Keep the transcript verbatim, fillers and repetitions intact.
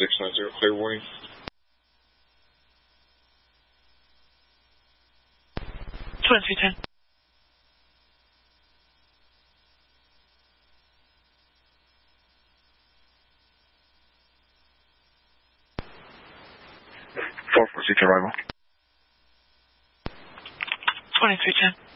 six nine zero, clear warning. Twin three ten. four four six arrival. Twenty three ten.